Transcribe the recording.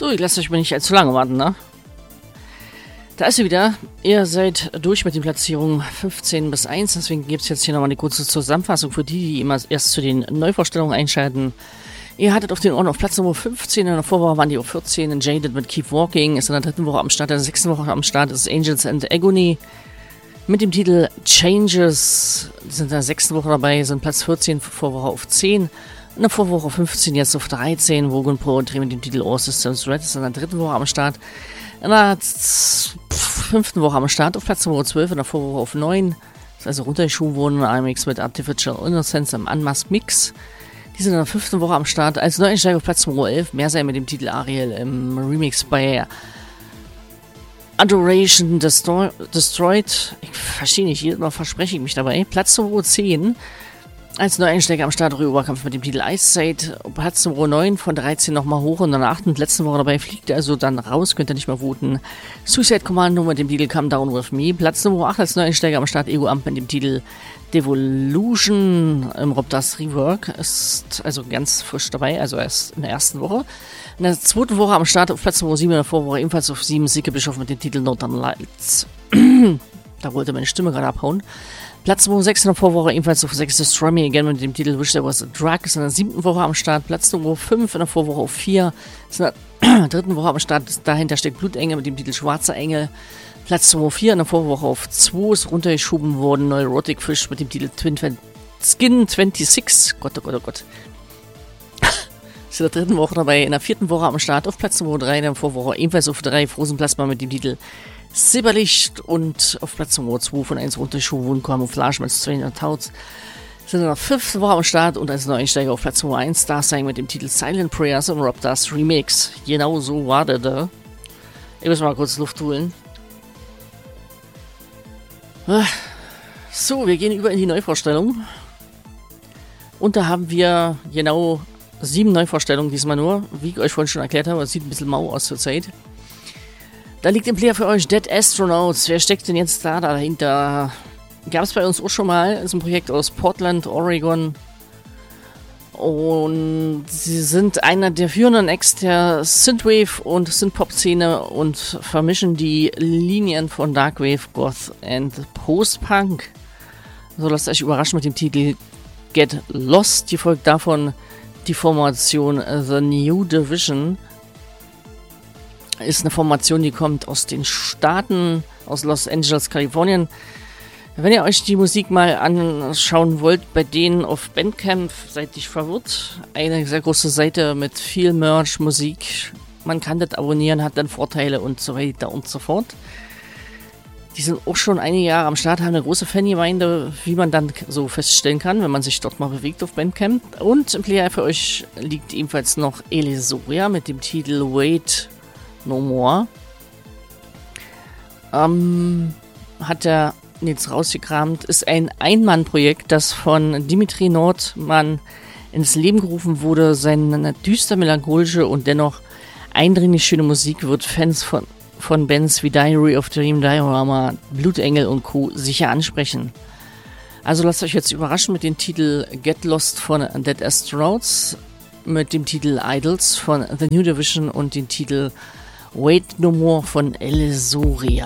So, ich lasse euch mal nicht allzu lange warten, ne? Da ist sie wieder. Ihr seid durch mit den Platzierungen 15 bis 1. Deswegen gibt es jetzt hier nochmal eine kurze Zusammenfassung für die immer erst zu den Neuvorstellungen einschalten. Ihr hattet auf den Ohren auf Platz Nummer 15, in der Vorwoche waren die auf 14. In Jaded mit Keep Walking ist in der dritten Woche am Start, in der sechsten Woche am Start ist Angels and Agony. Mit dem Titel Changes, die sind in der sechsten Woche dabei, sind Platz 14, Vorwoche auf 10. In der Vorwoche 15, jetzt auf 13, Vogue Pro und mit dem Titel All Systems Red ist in der dritten Woche am Start. In der fünften Woche am Start auf Platz Nummer 12, in der Vorwoche auf 9. Ist also runtergeschoben worden, ein Mix mit Artificial Innocence im Unmasked Mix. Die sind in der fünften Woche am Start. Als Neueinsteiger auf Platz Nummer 11, mehr sein mit dem Titel Ariel im Remix bei Adoration Destroyed. Ich verstehe nicht, jedes Mal verspreche ich mich dabei. Platz Nummer 10. Als Neueinsteiger am Start Oberkampf mit dem Titel Ice Side. Platz Nummer 9 von 13 nochmal hoch und in der 8. letzten Woche dabei fliegt er also dann raus, könnt ihr nicht mehr voten. Suicide Commando mit dem Titel Come Down With Me. Platz Nummer 8 als Neueinsteiger am Start Ego Amp mit dem Titel Devolution im Rob Das Rework. Ist also ganz frisch dabei, also erst in der ersten Woche. In der zweiten Woche am Start auf Platz Nummer 7, in der Vorwoche ebenfalls auf 7 Sicke Bischof mit dem Titel Northern Lights. Da wollte meine Stimme gerade abhauen. Platz Nummer 6 in der Vorwoche, ebenfalls auf 6 Destroy Me Again mit dem Titel Wish There Was a Drug. Ist in der 7. Woche am Start. Platz Nummer 5 in der Vorwoche auf 4. Ist in der 3. Woche am Start. Dahinter steckt Blutengel mit dem Titel Schwarzer Engel. Platz Nummer 4 in der Vorwoche auf 2 ist runtergeschoben worden. Neurotic Fish mit dem Titel Skin 26. Gott, oh Gott, oh Gott. Ist in der 3. Woche dabei. In der 4. Woche am Start auf Platz Nummer 3 in der Vorwoche. Ebenfalls auf 3 Frozen Plasma mit dem Titel Silberlicht und auf Platz Nummer 2 von 1 runtergeschoben wurden Camouflage mit Stranger Thoughts. Sind in der 5. Woche am Start und als Neueinsteiger auf Platz Nummer 1 Starsign mit dem Titel Silent Prayers im Rob Das Remix. Genau so war der da. Ich muss mal kurz Luft holen. So, wir gehen über in die Neuvorstellung. Und da haben wir genau 7 Neuvorstellungen diesmal nur. Wie ich euch vorhin schon erklärt habe, es sieht ein bisschen mau aus zur Zeit. Da liegt im Player für euch Dead Astronauts. Wer steckt denn jetzt da dahinter? Gab es bei uns auch schon mal. Ist ein Projekt aus Portland, Oregon. Und sie sind einer der führenden Acts der Synthwave- und Synthpop-Szene und vermischen die Linien von Darkwave, Goth und Post-Punk. So, lasst euch überraschen mit dem Titel Get Lost. Die folgt davon die Formation The New Division. Ist eine Formation, die kommt aus den Staaten, aus Los Angeles, Kalifornien. Wenn ihr euch die Musik mal anschauen wollt, bei denen auf Bandcamp, seid nicht verwirrt. Eine sehr große Seite mit viel Merch, Musik. Man kann das abonnieren, hat dann Vorteile und so weiter und so fort. Die sind auch schon einige Jahre am Start, haben eine große Fangemeinde, wie man dann so feststellen kann, wenn man sich dort mal bewegt auf Bandcamp. Und im Player für euch liegt ebenfalls noch Elisoria mit dem Titel Wait No More. Hat er jetzt rausgekramt, ist ein Ein-Mann-Projekt, das von Dimitri Nordmann ins Leben gerufen wurde. Seine düster melancholische und dennoch eindringlich schöne Musik wird Fans von Bands wie Diary of Dream, Diorama, Blutengel und Co. sicher ansprechen. Also lasst euch jetzt überraschen mit dem Titel Get Lost von Dead Astronauts, mit dem Titel Idols von The New Division und dem Titel Wait No More von Elisoria.